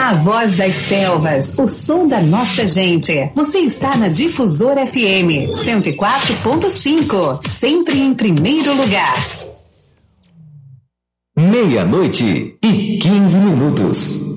A voz das selvas, o som da nossa gente. Você está na Difusora FM 104.5, sempre em primeiro lugar. 12:15.